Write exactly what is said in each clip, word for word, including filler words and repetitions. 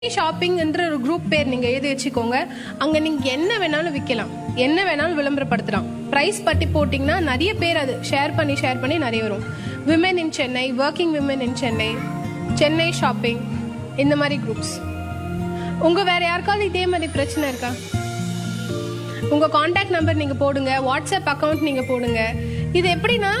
ஷாப்பிங்ன்ற ஒரு குரூப் பேர் நீங்க எழுதி வச்சுக்கோங்க. அங்க நீங்க என்ன வேணாலும் விற்கலாம், என்ன வேணாலும் விளம்பரப்படுத்தலாம். பிரைஸ் பட்டி போட்டிங்கன்னா நிறைய பேர் அது ஷேர் பண்ணி ஷேர் பண்ணி நிறைய வரும். Women in Chennai, working women in Chennai, Chennai shopping, இந்த மாதிரி குரூப்ஸ். உங்க வேற யாருக்காவது இதே மாதிரி பிரச்சனை இருக்கா? உங்க கான்டாக்ட் நம்பர் நீங்க போடுங்க, வாட்ஸ்அப் அக்கௌண்ட் நீங்க போடுங்க. இது எப்படின்னா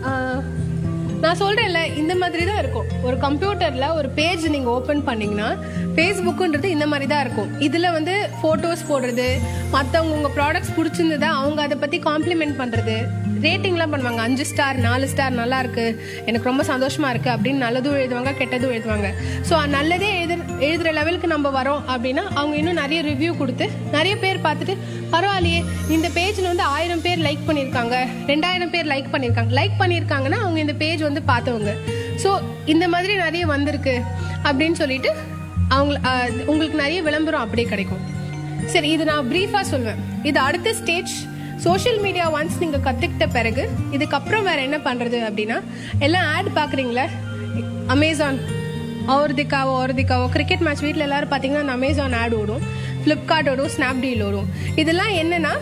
நான் சொல்றேன்ல, இந்த மாதிரி தான் இருக்கும். ஒரு கம்ப்யூட்டர்ல ஒரு பேஜ் நீங்க ஓபன் பண்ணீங்கன்னா ஃபேஸ்புக்குன்றது இந்த மாதிரி தான் இருக்கும். இதுல வந்து போட்டோஸ் போடுறது, மற்றவங்க உங்க ப்ராடக்ட்ஸ் பிடிச்சிருந்ததா அவங்க அதை பத்தி காம்ப்ளிமெண்ட் பண்றது, ரேட்டிங்லாம் பண்ணுவாங்க. அஞ்சு ஸ்டார் நாலு ஸ்டார் நல்லா இருக்கு, எனக்கு ரொம்ப சந்தோஷமா இருக்கு அப்படின்னு நல்லதும் எழுதுவாங்க, கெட்டதும் எழுதுவாங்க. ஸோ நல்லதே எழுது எழுதுற லெவலுக்கு நம்ம வரோம் அப்படின்னா அவங்க இன்னும் நிறைய ரிவ்யூ கொடுத்து நிறைய பேர் பார்த்துட்டு பரவாயில்லையே இந்த பேஜில் வந்து ஆயிரம் பேர் லைக் பண்ணியிருக்காங்க, ரெண்டாயிரம் பேர் லைக் பண்ணியிருக்காங்க லைக் பண்ணியிருக்காங்கன்னா அவங்க இந்த பேஜ் வந்து பார்த்தவங்க. ஸோ இந்த மாதிரி நிறைய வந்திருக்கு அப்படின்னு சொல்லிட்டு அவங்க உங்களுக்கு நிறைய விளம்பரம் அப்படியே கிடைக்கும். சரி, இது நான் ப்ரீஃபாக சொல்வேன். இது அடுத்த ஸ்டேஜ். சோஷியல் மீடியா ஒன்ஸ் நீங்க கத்துக்கிட்ட பிறகு இதுக்கப்புறம் வேற என்ன பண்றது அப்படின்னா, எல்லாம் ஆட் பாக்குறீங்களா, அமேசான் ஒருதிக்காவோ ஒருதிக்காவோ கிரிக்கெட் மேட்ச் வீட்டில் எல்லாரும் பார்த்தீங்கன்னா அந்த அமேசான் ஆட் ஓடும், ஃப்ளிப்கார்ட் ஓடும், ஸ்னாப்டீல் ஓடும். இதெல்லாம் என்னன்னா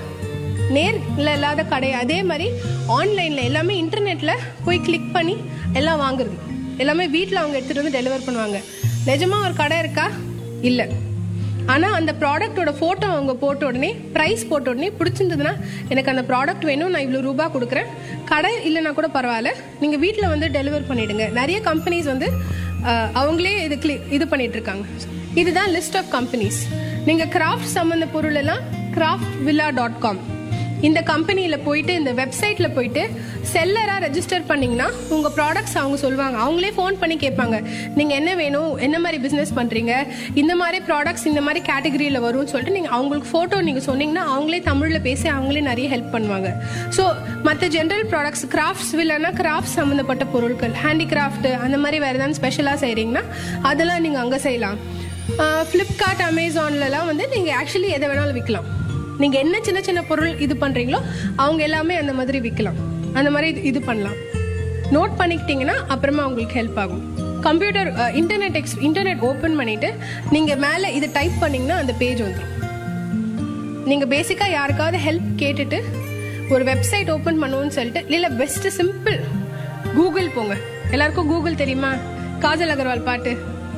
நேரில் இல்லாத கடை. அதே மாதிரி ஆன்லைன்ல எல்லாமே இன்டர்நெட்ல போய் கிளிக் பண்ணி எல்லாம் வாங்குறது, எல்லாமே வீட்டில் அவங்க எடுத்துட்டு வந்து டெலிவர் பண்ணுவாங்க. நிஜமா ஒரு கடை இருக்கா? இல்லை. ஆனால் அந்த ப்ராடக்டோட ஃபோட்டோ அவங்க போட்ட உடனே, ப்ரைஸ் போட்ட உடனே பிடிச்சிருந்ததுன்னா எனக்கு அந்த ப்ராடக்ட் வேணும், நான் இவ்வளோ ரூபா கொடுக்குறேன், கடை இல்லைன்னா கூட பரவாயில்ல, நீங்கள் வீட்டில் வந்து டெலிவர் பண்ணிடுங்க. நிறைய கம்பெனிஸ் வந்து அவங்களே இது கிளி இது பண்ணிட்டு இருக்காங்க. இதுதான் லிஸ்ட் ஆஃப் கம்பெனிஸ். நீங்கள் கிராஃப்ட் சம்மந்த பொருள் எல்லாம் கிராஃப்ட் வில்லா டாட் காம் இந்த கம்பெனியில போயிட்டு, இந்த வெப்சைட்ல போயிட்டு செல்லரா ரெஜிஸ்டர் பண்ணீங்கன்னா உங்க ப்ராடக்ட்ஸ் அவங்க சொல்லுவாங்க. அவங்களே ஃபோன் பண்ணி கேட்பாங்க, நீங்க என்ன வேணும், என்ன மாதிரி பிசினஸ் பண்றீங்க, இந்த மாதிரி ப்ராடக்ட்ஸ் இந்த மாதிரி கேட்டகரியில வரும்னு சொல்லிட்டு நீங்க அவங்களுக்கு போட்டோ நீங்க சொன்னீங்கன்னா அவங்களே தமிழ்ல பேசி அவங்களே நிறைய ஹெல்ப் பண்ணுவாங்க. ஸோ மற்ற ஜென்ரல் ப்ராடக்ட்ஸ், கிராஃப்ட்ஸ் வில்லனா கிராஃப்ட் சம்மந்தப்பட்ட பொருட்கள், ஹேண்டிகிராஃப்ட் அந்த மாதிரி வேற ஏதாவது ஸ்பெஷலா செய்றீங்கன்னா அதெல்லாம் நீங்க அங்க செய்யலாம். ஃபிளிப்கார்ட், அமேசான்லாம் வந்து நீங்க ஆக்சுவலி எதை வேணாலும் விற்கலாம். நீங்க என்ன சின்ன சின்ன பொருள் இது பண்றீங்களோ அவங்க எல்லாமே அந்த மாதிரி விற்கலாம், அந்த மாதிரி இது பண்ணலாம். நோட் பண்ணிக்கிட்டீங்கன்னா அப்புறமா உங்களுக்கு ஹெல்ப் ஆகும். Computer internet X internet open பண்ணிட்டு நீங்க மேல இது டைப் பண்ணீங்கன்னா அந்த பேஜ் வந்துடும். நீங்க பேசிக்கா யாருக்காவது ஹெல்ப் கேட்டுட்டு ஒரு வெப்சைட் ஓப்பன் பண்ணுவோம்னு சொல்லிட்டு, இல்ல பெஸ்ட் சிம்பிள் கூகுள் போங்க. எல்லாருக்கும் கூகுள் தெரியுமா? காஜல் அகர்வால் பாட்டு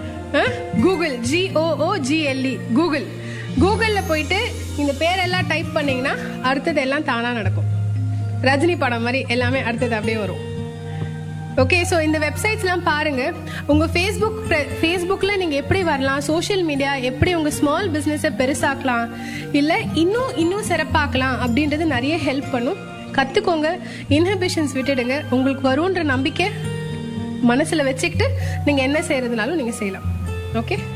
கூகுள், ஜி ஓ ஓ ஜி எல் இ கூகுள். கூகுளில் போயிட்டு இந்த பேரெல்லாம் டைப் பண்ணீங்கன்னா அடுத்தது எல்லாம் தானா நடக்கும். ரஜினி படம் மாதிரி எல்லாமே அடுத்தது அப்படியே வரும். ஓகே, ஸோ இந்த வெப்சைட்ஸ்லாம் பாருங்க. உங்க ஃபேஸ்புக் ஃபேஸ்புக்ல நீங்க எப்படி வரலாம், சோஷியல் மீடியா எப்படி உங்க ஸ்மால் பிசினஸை பெருசாக்கலாம், இல்லை இன்னும் இன்னும் சிறப்பாக்கலாம் அப்படின்றது நிறைய ஹெல்ப் பண்ணும். கத்துக்கோங்க, இன்ஹிபிஷன்ஸ் விட்டுடுங்க. உங்களுக்கு வரும்ன்ற நம்பிக்கை மனசுல வச்சுக்கிட்டு நீங்க என்ன செய்யறதுனாலும் நீங்க செய்யலாம். ஓகே.